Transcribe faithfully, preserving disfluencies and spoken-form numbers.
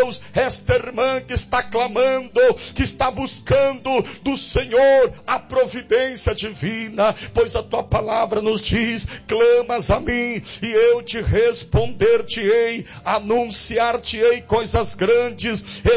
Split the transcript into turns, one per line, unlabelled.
Deus, esta irmã que está clamando, que está buscando do Senhor a providência divina, pois a tua palavra nos diz: clamas a mim e eu te responder-te-ei, anunciar-te-ei coisas grandes